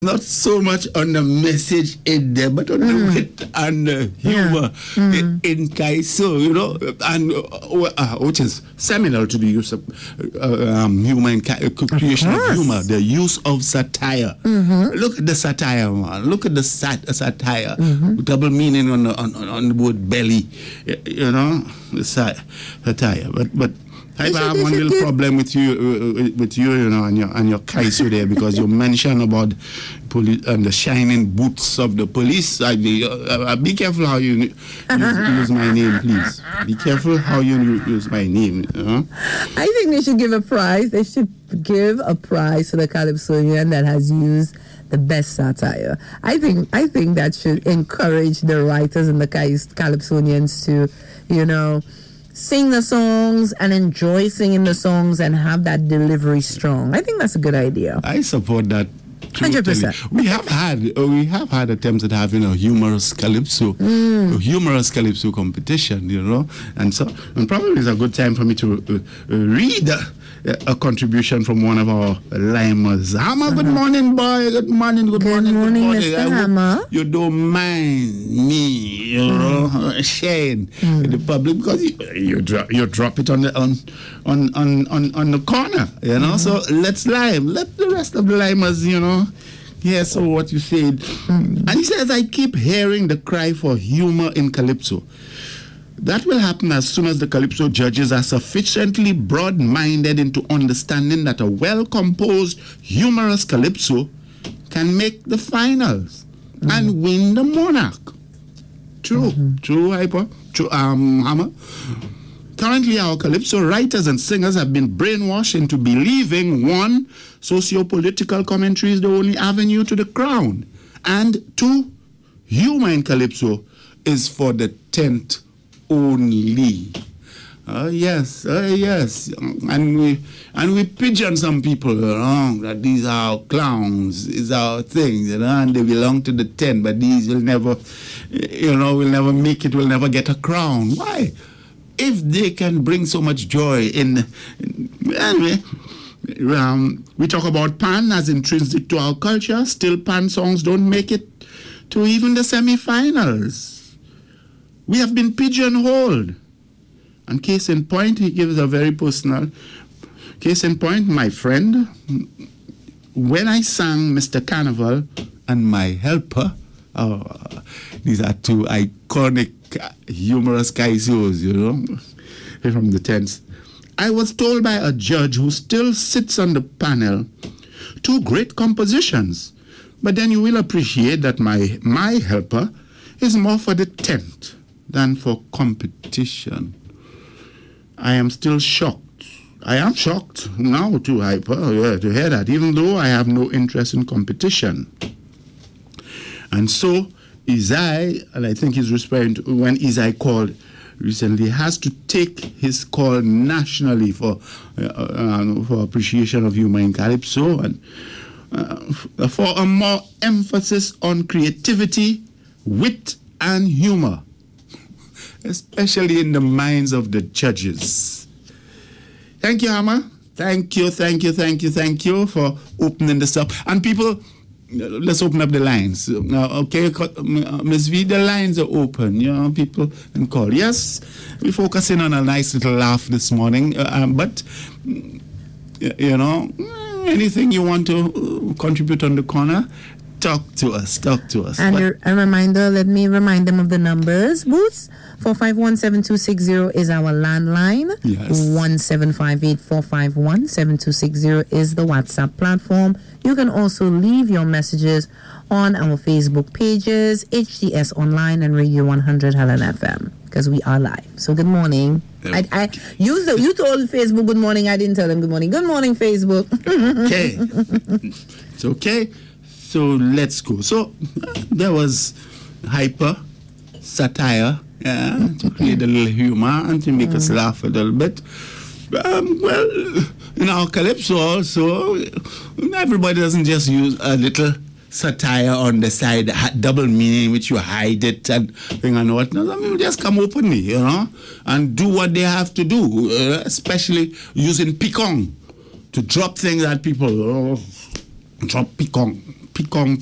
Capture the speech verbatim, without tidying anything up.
not so much on the message in there, but on mm. the wit and the humor yeah. mm. in, in Kaiso, you know, and uh, uh, which is seminal to the use of uh, um, humor and ca- creation of, of humor, the use of satire. Mm-hmm. Look at the satire, man. Look at the sat- satire, mm-hmm. double meaning on the, on, on the word belly, you know, the sat- satire. But but. I have one little problem with you, uh, with you, you know, and your and your Kaiso there, because you mentioned about police and the shining boots of the police. I be, uh, be careful how you use, use my name, please. Be careful how you use my name. You know? I think they should give a prize. They should give a prize to the Calypsonian that has used the best satire. I think I think that should encourage the writers and the Calypsonians to, you know, sing the songs and enjoy singing the songs and have that delivery strong. I think that's a good idea. I support that. one hundred percent. We have had uh, we have had attempts at having a humorous calypso, mm. a humorous calypso competition, you know, and so and probably it's a good time for me to uh, uh, read uh, a contribution from one of our limers. Hammer, uh-huh. Good morning, boy. Good morning, good, good morning, morning, good morning, Mister Hammer. You don't mind me, you know, mm. sharing mm. with the public, because you you, dro- you drop it on the on on on on, on the corner, you know. Mm. So let's lime. Let the rest of the limers, you know. Yes, so what you said. Mm. And he says, I keep hearing the cry for humor in Calypso. That will happen as soon as the Calypso judges are sufficiently broad-minded into understanding that a well-composed, humorous Calypso can make the finals mm. and win the Monarch. True. Mm-hmm. True, Hyper. True, um, Hammer. Currently, our Calypso writers and singers have been brainwashed into believing, one, socio-political commentary is the only avenue to the crown, and two, humor in Calypso is for the tenth only. Uh, yes, uh, yes, and we and we pigeon some people wrong that these are clowns, these are things, you know, and they belong to the ten, but these will never, you know, will never make it, will never get a crown. Why? If they can bring so much joy in, in anyway, um, we talk about Pan as intrinsic to our culture. Still, Pan songs don't make it to even the semi-finals. We have been pigeonholed. And case in point, he gives a very personal case in point. My friend, when I sang Mister Carnival and My Helper, oh, these are two iconic, humorous Kaisos, you know, from the tents. I was told by a judge who still sits on the panel, two great compositions, but then you will appreciate that my my helper is more for the tent than for competition. I am still shocked. I am shocked now too, Hyper, yeah, to hear that, even though I have no interest in competition. And so Isai, and I think he's referring to when Isai called recently, has to take his call nationally for uh, uh, for appreciation of humor in Calypso, and uh, for a more emphasis on creativity, wit, and humor, especially in the minds of the judges. Thank you, Hammer. Thank you, thank you, thank you, thank you for opening this up. And people, let's open up the lines. Uh, okay, Miz V, the lines are open. You know, people can call. Yes, we're focusing on a nice little laugh this morning, uh, um, but, you know, anything you want to contribute on the corner, talk to us, talk to us. And a, a reminder, let me remind them of the numbers. Boots, four five one, seven two six zero is our landline. Yes. one seven five eight, four five one, seven two six zero is the WhatsApp platform. You can also leave your messages on our Facebook pages, H D S Online and Radio one hundred Helen F M, because we are live. So good morning. I, I you, you told Facebook good morning. I didn't tell them good morning. Good morning, Facebook. Okay. It's okay. So let's go. So there was hyper, satire, yeah, to create a little humor and to make mm. us laugh a little bit. Um, well, in our Calypso also, everybody doesn't just use a little satire on the side, double meaning, which you hide it and thing and whatnot. I mean, just come openly, you know, and do what they have to do, uh, especially using picong to drop things at people. Oh, drop picong. pick on